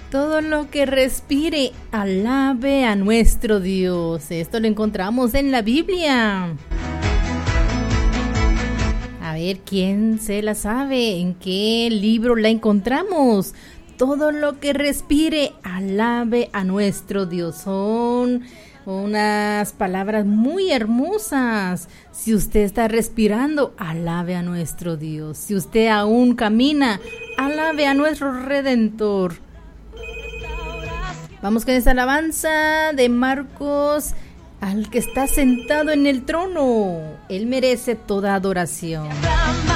Todo lo que respire, alabe a nuestro Dios. Esto lo encontramos en la Biblia. A ver, ¿quién se la sabe? ¿En qué libro la encontramos? Todo lo que respire, alabe a nuestro Dios. Son unas palabras muy hermosas. Si usted está respirando, alabe a nuestro Dios. Si usted aún camina, alabe a nuestro Redentor. Vamos con esta alabanza de Marcos al que está sentado en el trono. Él merece toda adoración.